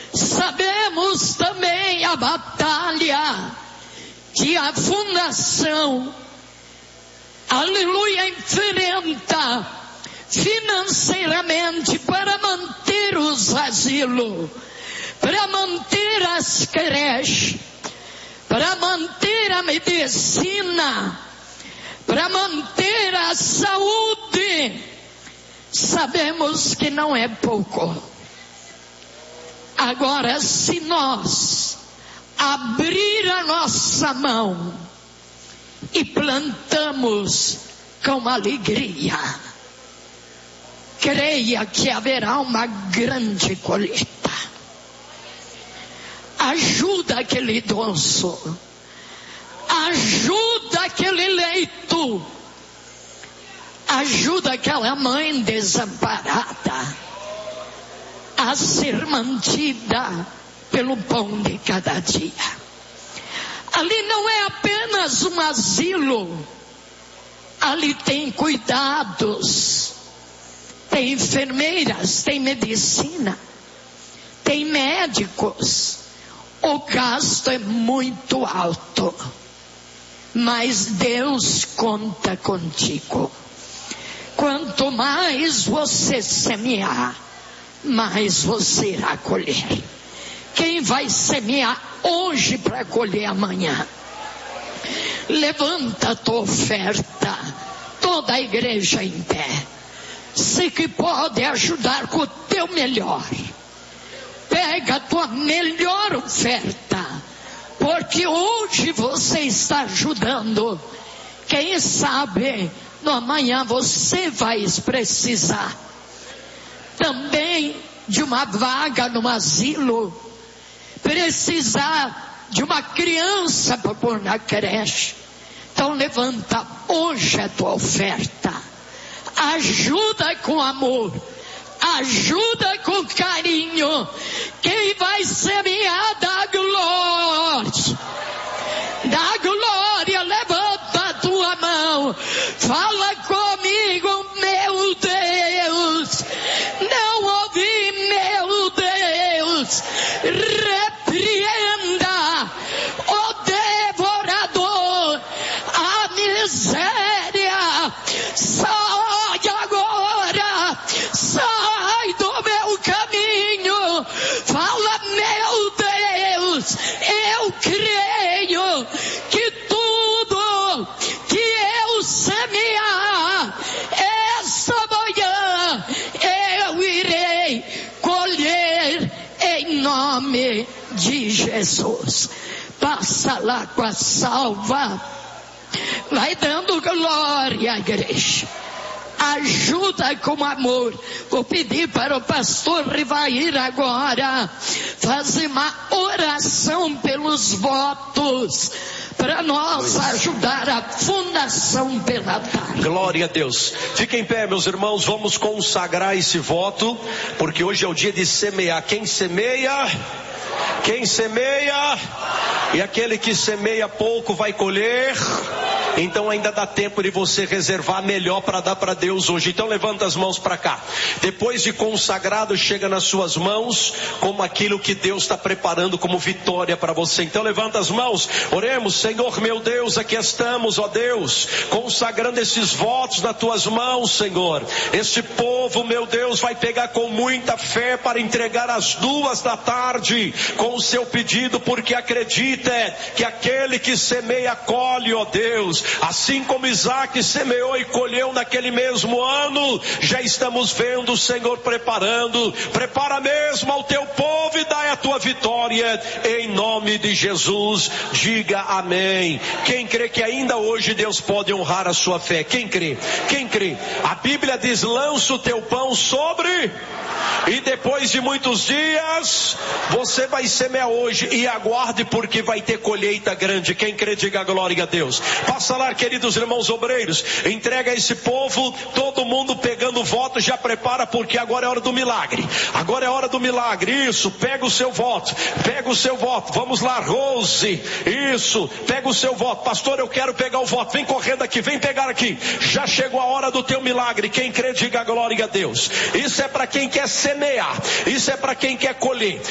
Sabemos também a batalha que a fundação, aleluia, enfrenta financeiramente para manter os asilos, para manter as creches, para manter a medicina, para manter a saúde. Sabemos que não é pouco. Agora, se nós abrir a nossa mão e plantamos com alegria, creia que haverá uma grande colheita. Ajuda aquele idoso, ajuda aquele leito, ajuda aquela mãe desamparada a ser mantida pelo pão de cada dia. Ali não é apenas um asilo, ali tem cuidados, tem enfermeiras, tem medicina, tem médicos. O gasto é muito alto, mas Deus conta contigo. Quanto mais você semear, mais você irá colher. Quem vai semear hoje para colher amanhã? Levanta a tua oferta, toda a igreja em pé. Se que pode ajudar com o teu melhor, pega a tua melhor oferta, porque hoje você está ajudando. Quem sabe no amanhã você vai precisar também de uma vaga no asilo, precisar de uma criança para pôr na creche. Então levanta hoje a tua oferta, ajuda com amor, ajuda com carinho. Quem vai semear da glória, da glória, levanta a tua mão, fala comigo, meu Deus. Não ouvi, meu Deus. Repreenda o devorador, a miséria. Sai agora, sai do meu caminho. Fala, meu Deus, eu creio que tudo que eu semear esta manhã, eu irei colher em nome de Jesus. Passa lá com a salva, vai dando glória à igreja. Ajuda com amor. Vou pedir para o pastor Rivair agora fazer uma oração pelos votos, para nós ajudar a fundação pela tarde. Glória a Deus. Fiquem em pé, meus irmãos, vamos consagrar esse voto, porque hoje é o dia de semear. Quem semeia, e aquele que semeia pouco vai colher. Então ainda dá tempo de você reservar melhor para dar para Deus hoje. Então levanta as mãos para cá. Depois de consagrado, chega nas suas mãos como aquilo que Deus está preparando como vitória para você. Então levanta as mãos, oremos. Senhor meu Deus, aqui estamos, ó Deus, consagrando esses votos nas tuas mãos, Senhor. Este povo, meu Deus, vai pegar com muita fé para entregar às 14h com o seu pedido, porque acredita que aquele que semeia colhe, ó Deus. Assim como Isaac semeou e colheu naquele mesmo ano, já estamos vendo o Senhor preparando. Prepara mesmo ao teu povo e dai a tua vitória em nome de Jesus. Diga amém. Quem crê que ainda hoje Deus pode honrar a sua fé? Quem crê? Quem crê? A Bíblia diz: lança o teu pão sobre, e depois de muitos dias você vai semear hoje e aguarde, porque vai ter colheita grande. Quem crê, diga glória a Deus. Passa lá, queridos irmãos obreiros, entrega a esse povo, todo mundo pegando voto, já prepara, porque agora é hora do milagre. Agora é hora do milagre. Isso, pega o seu voto, pega o seu voto. Vamos lá, Rose, isso, pega o seu voto. Pastor, eu quero pegar o voto, vem correndo aqui, vem pegar aqui. Já chegou a hora do teu milagre. Quem crê, diga glória a Deus. Isso é para quem quer semear, isso é para quem quer colher.